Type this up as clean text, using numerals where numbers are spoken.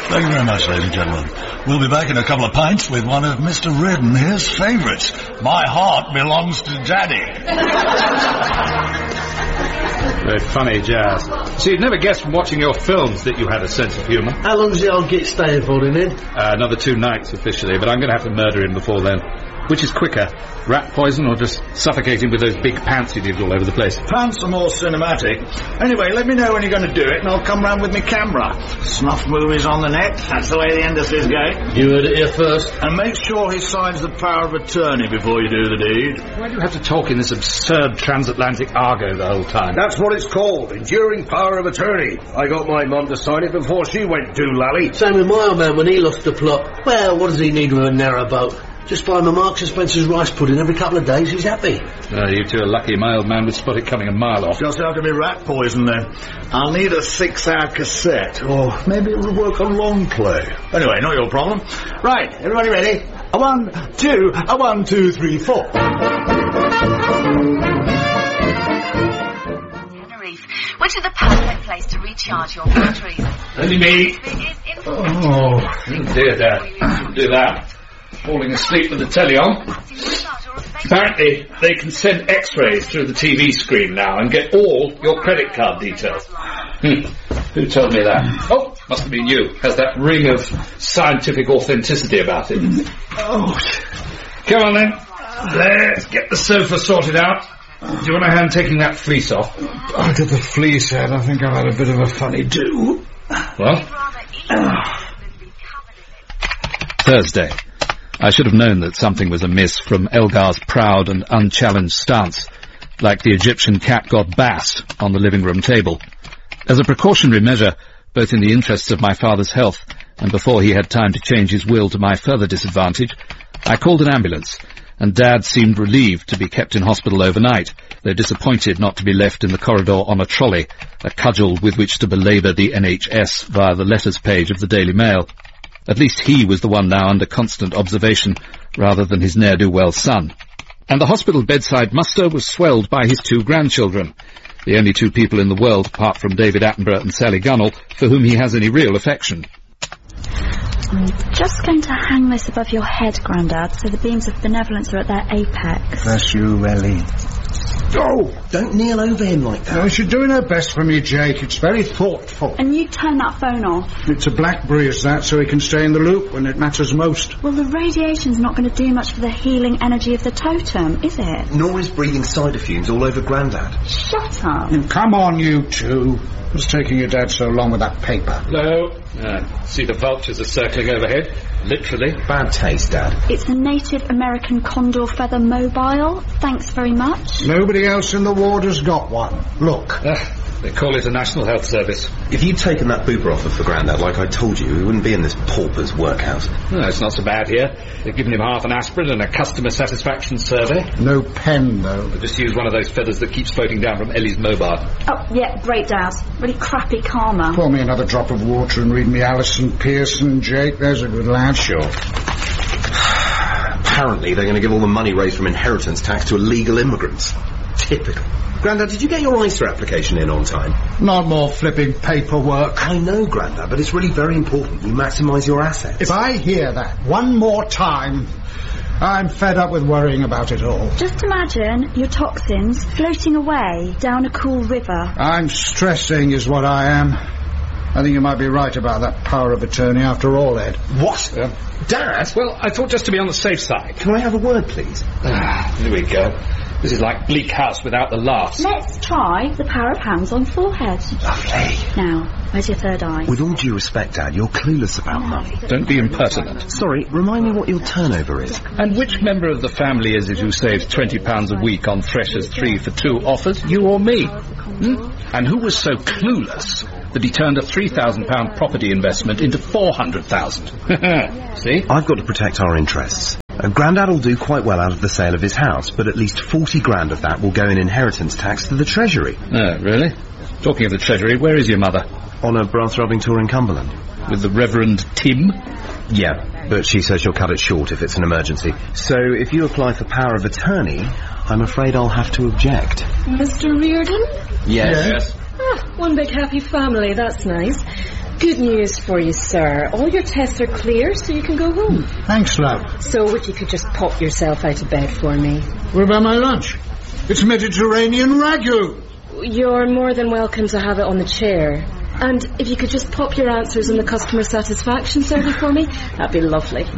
Thank you very much, ladies and gentlemen. We'll be back in a couple of pints with one of Mr. Redden, his favourites. My heart belongs to Daddy. Very funny, Jazz. See, you'd never guessed from watching your films that you had a sense of humour. How long's the old git staying for, then? Another 2 nights, officially, but I'm going to have to murder him before then. Which is quicker, rat poison or just suffocate him with those big pants he leaves all over the place? Pants are more cinematic. Anyway, let me know when you're going to do it and I'll come round with my camera. Snuff movies on the net, that's the way the industry's going. You heard it here first. And make sure he signs the power of attorney before you do the deed. Why do you have to talk in this absurd transatlantic argot the whole time? That's what it's called, enduring power of attorney. I got my mum to sign it before she went doolally. Same with my old man when he lost the plot. Well, what does he need with a narrow boat? Just buy him a Marks and Spencer's rice pudding every couple of days, he's happy. You two are lucky my old man would spot it coming a mile off. Just have to be rat poison then. I'll need a 6-hour cassette, or maybe it will work on long play. Anyway, not your problem. Right, everybody ready? 1, 2, 1, 2, 3, 4. Tenerife, which is the perfect place to recharge your batteries. Only me. It is Oh, dear Dad. Shouldn't do that. Falling asleep with the telly on. Apparently, they can send X-rays through the TV screen now and get all your credit card details. Who told me that? Oh, must have been you. Has that ring of scientific authenticity about it. Oh, come on then. Let's get the sofa sorted out. Do you want a hand taking that fleece off? I got the fleece out. I think I've had a bit of a funny do. What? Thursday. I should have known that something was amiss from Elgar's proud and unchallenged stance, like the Egyptian cat god Bass on the living room table. As a precautionary measure, both in the interests of my father's health and before he had time to change his will to my further disadvantage, I called an ambulance, and Dad seemed relieved to be kept in hospital overnight, though disappointed not to be left in the corridor on a trolley, a cudgel with which to belabour the NHS via the letters page of the Daily Mail. At least he was the one now under constant observation, rather than his ne'er-do-well son. And the hospital bedside muster was swelled by his 2 grandchildren, the only 2 people in the world, apart from David Attenborough and Sally Gunnell, for whom he has any real affection. I'm just going to hang this above your head, Grandad, so the beams of benevolence are at their apex. Bless you, Ellie. Oh, don't kneel over him like that. No, she's doing her best for me, Jake. It's very thoughtful. And you turn that phone off. It's a BlackBerry, is that, so he can stay in the loop when it matters most. Well, the radiation's not going to do much for the healing energy of the totem, is it? Nor is breathing cider fumes all over Grandad. Shut up. Come on, you two. What's taking your dad so long with that paper? Hello. See the vultures are circling overhead, literally. Bad taste, Dad. It's a Native American condor feather mobile. Thanks very much. Nobody else in the ward has got one. Look. They call it a National Health Service. If you'd taken that booper offer for Grandad like I told you, we wouldn't be in this pauper's workhouse. No, it's not so bad here. They've given him half an aspirin and a customer satisfaction survey. No pen, though. They just use one of those feathers that keeps floating down from Ellie's mobile. Oh, yeah, great, Dad. Really crappy karma. Pour me another drop of water and read me Alison Pearson, Jake. There's a good lad. Sure. Apparently they're going to give all the money raised from inheritance tax to illegal immigrants. Typical. Grandad, did you get your ISA application in on time? Not more flipping paperwork. I know, Grandad, but it's really very important you maximise your assets. If I hear that one more time, I'm fed up with worrying about it all. Just imagine your toxins floating away down a cool river. I'm stressing is what I am. I think you might be right about that power of attorney after all, Ed. What? Dad? Well, I thought just to be on the safe side. Can I have a word, please? Here we go. This is like Bleak House without the laughs. Let's try the power of hands on forehead. Lovely. Now, where's your third eye? With all due respect, Dad, you're clueless about money. Don't be impertinent. Sorry, remind me what your turnover is. And which member of the family is it who saves £20 a week on Thresher's 3 for 2 offers, you or me? And who was so clueless that he turned a £3,000 property investment into $400,000? See? I've got to protect our interests. Grandad will do quite well out of the sale of his house, but at least 40 grand of that will go in inheritance tax to the Treasury. Oh, really? Talking of the Treasury, where is your mother? On a brass-rubbing tour in Cumberland. With the Reverend Tim? Yeah, but she says she'll cut it short if it's an emergency. So if you apply for power of attorney, I'm afraid I'll have to object. Mr. Reardon? Yes. Ah, one big happy family, that's nice. Good news for you, sir. All your tests are clear, so you can go home. Thanks, love. So if you could just pop yourself out of bed for me. What about my lunch? It's Mediterranean ragu. You're more than welcome to have it on the chair. And if you could just pop your answers in the customer satisfaction survey for me, that'd be lovely.